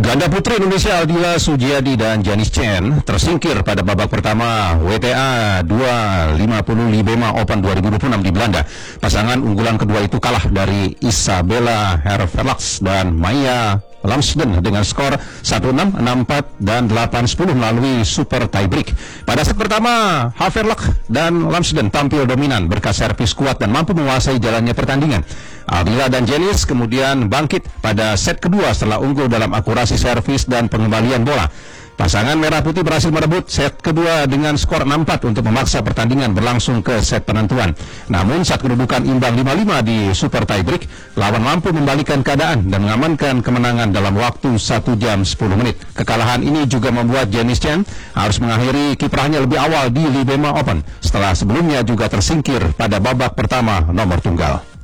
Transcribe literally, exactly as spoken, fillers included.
Ganda putri Indonesia Aldila Sujiadi dan Janice Chen tersingkir pada babak pertama W T A dua lima puluh Libema Open dua ribu dua puluh enam di Belanda. Pasangan unggulan kedua itu kalah dari Isabella Hervelux dan Maya Lamsden dengan skor satu enam, enam empat, dan delapan sepuluh melalui super tiebreak. Pada set pertama, Hervelux dan Lamsden tampil dominan berkat servis kuat dan mampu menguasai jalannya pertandingan. Aldila dan Janice kemudian bangkit pada set kedua setelah unggul dalam akurasi servis dan pengembalian bola. Pasangan merah putih berhasil merebut set kedua dengan skor enam empat untuk memaksa pertandingan berlangsung ke set penentuan. Namun saat kedudukan imbang lima lima di super tiebreak, lawan mampu membalikan keadaan dan mengamankan kemenangan dalam waktu satu jam sepuluh menit. Kekalahan ini juga membuat Janice Chen harus mengakhiri kiprahnya lebih awal di Libema Open setelah sebelumnya juga tersingkir pada babak pertama nomor tunggal.